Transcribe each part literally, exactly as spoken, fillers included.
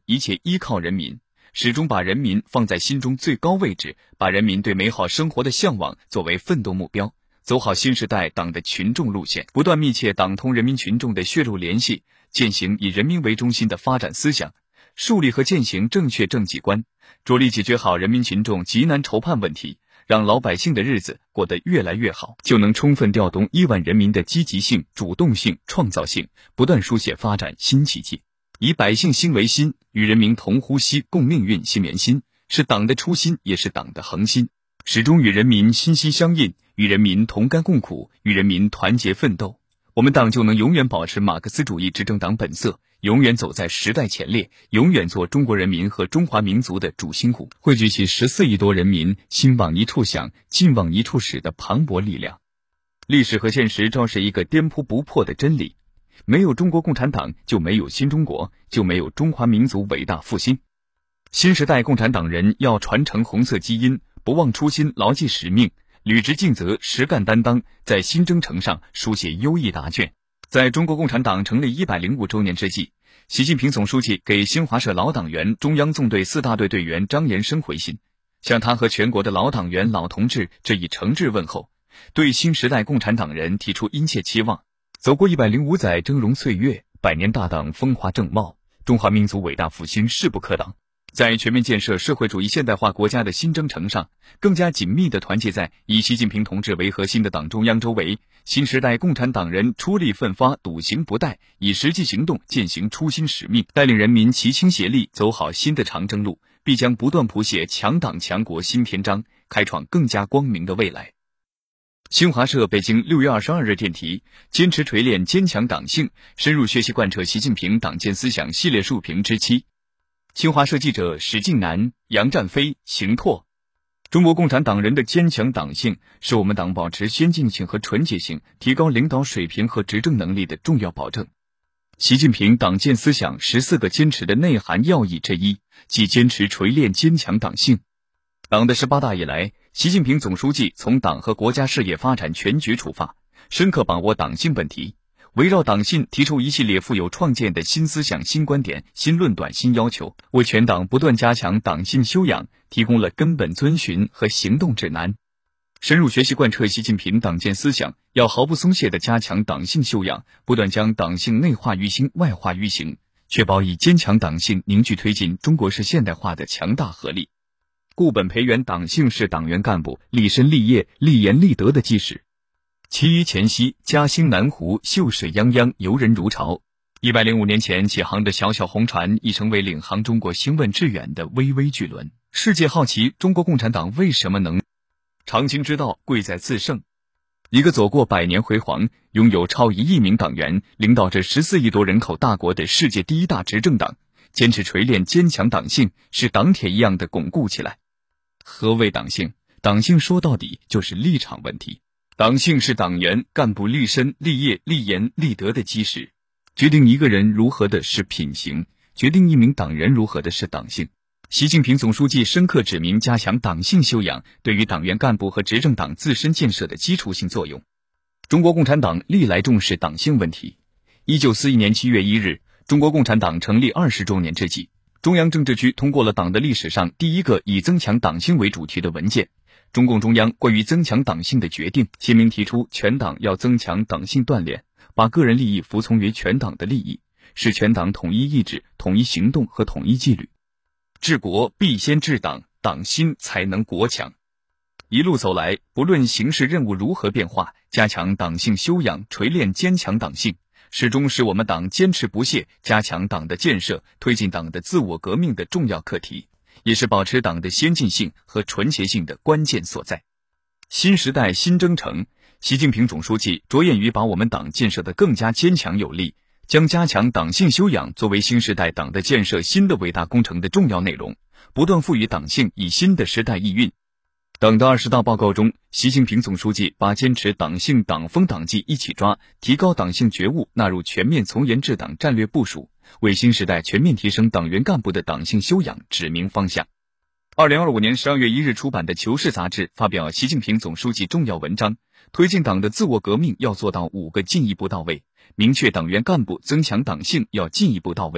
一切依靠人民，始终把人民放在心中最高位置，把人民对美好生活的向往作为奋斗目标，走好新时代党的群众路线，不断密切党通人民群众的血肉联系，践行以人民为中心的发展思想，树立和践行正确政绩观，着力解决好人民群众急难愁盼问题，让老百姓的日子过得越来越好，就能充分调动亿万人民的积极性、主动性、创造性，不断书写发展新奇迹。以百姓心为心，与人民同呼吸共命运心连心，是党的初心，也是党的恒心，始终与人民心心相印，与人民同甘共苦，与人民团结奋斗。我们党就能永远保持马克思主义执政党本色，永远走在时代前列，永远做中国人民和中华民族的主心骨，汇聚起十四亿多人民心往一处想，劲往一处使的磅礴力量。历史和现实昭示一个颠扑不破的真理：没有中国共产党，就没有新中国，就没有中华民族伟大复兴。新时代共产党人要传承红色基因，不忘初心，牢记使命，履职尽责，实干担当，在新征程上书写优异答卷。在中国共产党成立一百零五周年之际，习近平总书记给新华社老党员、中央纵队四大队队员张延生回信，向他和全国的老党员、老同志致以诚挚问候，对新时代共产党人提出殷切期望。走过一百零五载峥嵘岁月，百年大党风华正茂，中华民族伟大复兴势不可挡。在全面建设社会主义现代化国家的新征程上，更加紧密地团结在以习近平同志为核心的党中央周围，新时代共产党人出力奋发，笃行不怠，以实际行动践行初心使命，带领人民齐心协力走好新的长征路，必将不断谱写强党强国新篇章，开创更加光明的未来。新华社北京六月二十二日电题：坚持锤炼坚强党性，深入学习贯彻习近平党建思想系列述评之七。新华社记者史进南、杨占飞、邢拓。中国共产党人的坚强党性是我们党保持先进性和纯洁性，提高领导水平和执政能力的重要保证。习近平党建思想十四个坚持的内涵要义之一，即坚持锤炼坚强党性。党的十八大以来，习近平总书记从党和国家事业发展全局出发，深刻把握党性本题，围绕党性提出一系列富有创建的新思想、新观点、新论断、新要求，为全党不断加强党性修养提供了根本遵循和行动指南。深入学习贯彻习近平党建思想，要毫不松懈地加强党性修养，不断将党性内化于心、外化于行，确保以坚强党性凝聚推进中国式现代化的强大合力。固本培元党性是党员干部立身立业、立言立德的基石。其余前夕，嘉兴南湖秀水泱泱，游人如潮。一百零五年前起航的小小红船，已成为领航中国兴问致远的巍巍巨轮。世界好奇中国共产党为什么能常青之道，贵在自胜。一个走过百年辉煌，拥有超一亿名党员，领导着十四亿多人口大国的世界第一大执政党，坚持锤炼坚强党性，是党铁一样的巩固起来。何谓党性？党性说到底就是立场问题。党性是党员干部立身、立业、立言、立德的基石，决定一个人如何的是品行，决定一名党员如何的是党性。习近平总书记深刻指明加强党性修养对于党员干部和执政党自身建设的基础性作用。中国共产党历来重视党性问题。一九四一年七月一日，中国共产党成立二十周年之际，中央政治局通过了党的历史上第一个以增强党性为主题的文件《中共中央关于增强党性的决定》，鲜明提出全党要增强党性锻炼，把个人利益服从于全党的利益，使全党统一意志、统一行动和统一纪律。治国必先治党，党心才能国强。一路走来，不论形势任务如何变化，加强党性修养，锤炼坚强党性，始终是我们党坚持不懈加强党的建设、推进党的自我革命的重要课题，也是保持党的先进性和纯洁性的关键所在。新时代新征程，习近平总书记着眼于把我们党建设得更加坚强有力，将加强党性修养作为新时代党的建设新的伟大工程的重要内容，不断赋予党性以新的时代意蕴。党的二十大报告中，习近平总书记把坚持党性、党风、党纪一起抓，提高党性觉悟纳入全面从严治党战略部署，为新时代全面提升党员干部的党性修养指明方向。二零二五年十二月一日出版的《求是》杂志发表习近平总书记重要文章，推进党的自我革命要做到五个进一步到位，明确党员干部增强党性要进一步到位，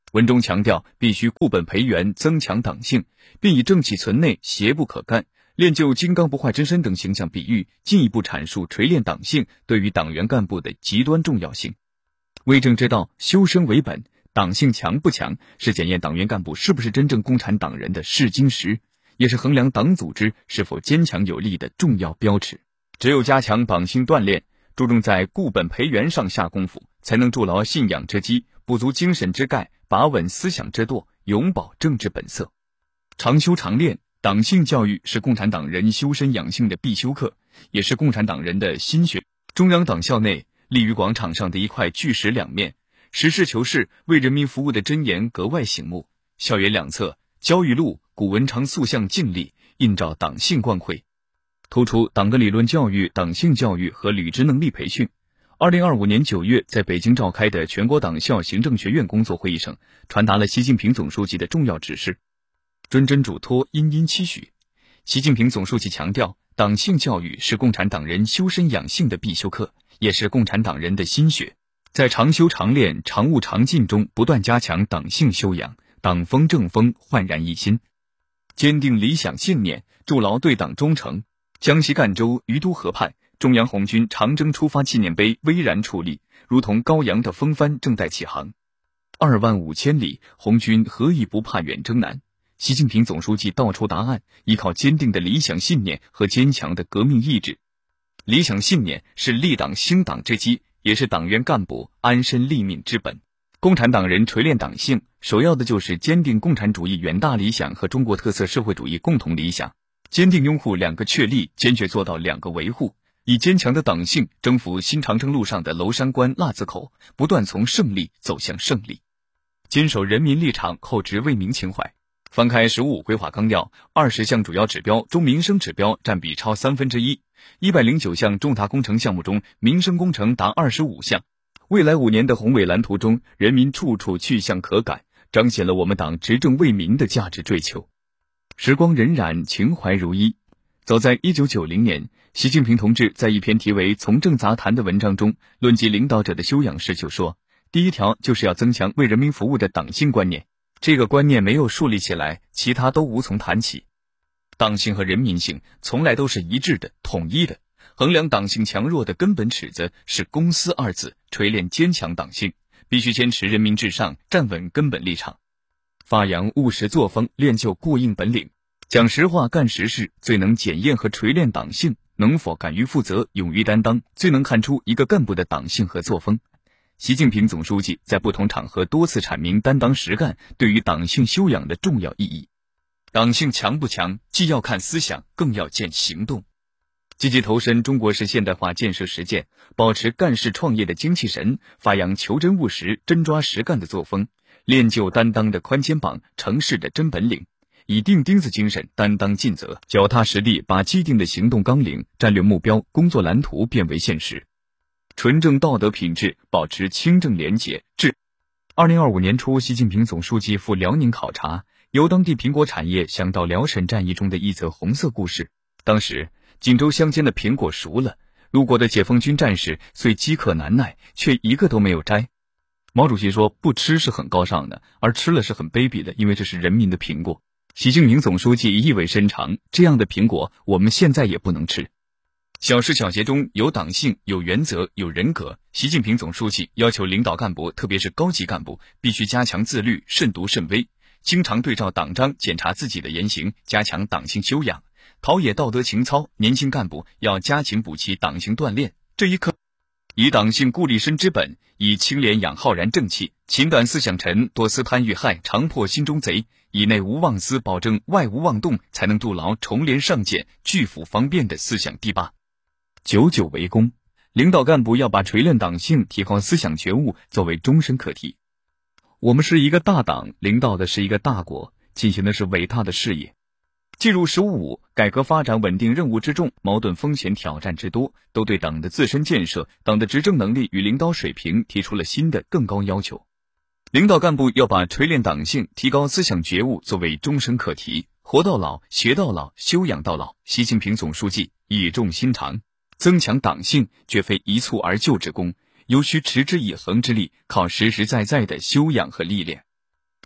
文中强调必须固本培元，增强党性，并以正气存内，邪不可干，练就金刚不坏之身等形象比喻，进一步阐述锤炼党性对于党员干部的极端重要性。为政之道，修身为本，党性强不强是检验党员干部是不是真正共产党人的试金石，也是衡量党组织是否坚强有力的重要标尺。只有加强党性锻炼，注重在固本培元上下功夫，才能筑牢信仰之基，补足精神之钙，把稳思想之舵，永保政治本色。常修常练，党性教育是共产党人修身养性的必修课，也是共产党人的心血。中央党校内，立于广场上的一块巨石两面，实事求是、为人民服务的箴言格外醒目。校园两侧，焦裕禄、古文长塑像静立，映照党性光辉，突出党的理论教育、党性教育和履职能力培训。二零二五年九月在北京召开的全国党校行政学院工作会议上，传达了习近平总书记的重要指示，谆谆嘱托，殷殷期许。习近平总书记强调，党性教育是共产党人修身养性的必修课，也是共产党人的心血。在常修常练、常务常进中，不断加强党性修养，党风政风焕然一新，坚定理想信念，筑牢对党忠诚。江西赣州于都河畔，中央红军长征出发纪念碑巍然矗立，如同高扬的风帆正在起航。二万五千里，红军何以不怕远征难？习近平总书记道出答案，依靠坚定的理想信念和坚强的革命意志。理想信念是立党兴党之基，也是党员干部安身立命之本。共产党人锤炼党性，首要的就是坚定共产主义远大理想和中国特色社会主义共同理想，坚定拥护两个确立，坚决做到两个维护，以坚强的党性征服新长征路上的娄山关、腊子口，不断从胜利走向胜利。坚守人民立场，厚植为民情怀。翻开“十五”规划纲要，二十项主要指标中，民生指标占比超三分之一，一百零九项重大工程项目中，民生工程达二十五项。未来五年的宏伟蓝图中，人民处处去向可感，彰显了我们党执政为民的价值追求。时光荏苒，情怀如一。早在一九九零年，习近平同志在一篇题为《从政杂谈》的文章中，论及领导者的修养时就说，第一条就是要增强为人民服务的党性观念。这个观念没有树立起来，其他都无从谈起。党性和人民性从来都是一致的、统一的。衡量党性强弱的根本尺子是公私二字，锤炼坚强党性，必须坚持人民至上，站稳根本立场，发扬务实作风，练就过硬本领，讲实话干实事，最能检验和锤炼党性。能否敢于负责、勇于担当，最能看出一个干部的党性和作风。习近平总书记在不同场合多次阐明担当实干对于党性修养的重要意义。党性强不强，既要看思想，更要见行动。积极投身中国式现代化建设实践，保持干事创业的精气神，发扬求真务实、真抓实干的作风，练就担当的宽肩膀、成事的真本领，以钉钉子精神担当尽责，脚踏实地把既定的行动纲领、战略目标、工作蓝图变为现实。纯正道德品质，保持清正廉洁治。二零二五年初，习近平总书记赴辽宁考察，由当地苹果产业想到辽沈战役中的一则红色故事。当时锦州乡间的苹果熟了，路过的解放军战士虽饥渴难耐，却一个都没有摘。毛主席说，不吃是很高尚的，而吃了是很卑鄙的，因为这是人民的苹果。习近平总书记意味深长，这样的苹果我们现在也不能吃。小事小节中有党性、有原则、有人格。习近平总书记要求领导干部，特别是高级干部，必须加强自律，慎独慎微，经常对照党章检查自己的言行，加强党性修养，陶冶道德情操。年轻干部要加紧补齐党性锻炼。这一课以党性固立身之本，以清廉养浩然正气，勤胆思想沉，多思贪欲害，常破心中贼。以内无妄思，保证外无妄动，才能筑牢重联上谏、拒腐方便的思想堤坝。久久为功，领导干部要把锤炼党性、提高思想觉悟作为终身课题。我们是一个大党，领导的是一个大国，进行的是伟大的事业。进入“十五”改革发展稳定任务之重，矛盾风险挑战之多，都对党的自身建设、党的执政能力与领导水平提出了新的更高要求。领导干部要把锤炼党性、提高思想觉悟作为终身课题，活到老、学到老、修养到老。习近平总书记语重心长，增强党性绝非一蹴而就之功，尤需持之以恒之力，靠实实在在的修养和历练。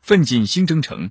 奋进新征程，